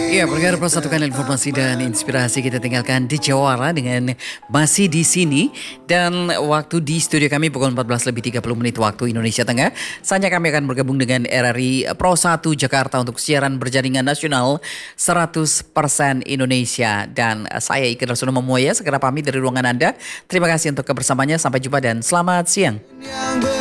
Iya, pendengar persatukan informasi dan inspirasi kita tinggalkan di Jawara dengan masih di sini dan waktu di studio kami pukul 14 lebih 30 menit waktu Indonesia Tengah. Saatnya kami akan bergabung dengan RRI Pro 1 Jakarta untuk siaran berjaringan nasional 100% Indonesia dan saya Iker Rasul Memoya segera pamit dari ruangan Anda. Terima kasih untuk kebersamanya. Sampai jumpa dan selamat siang.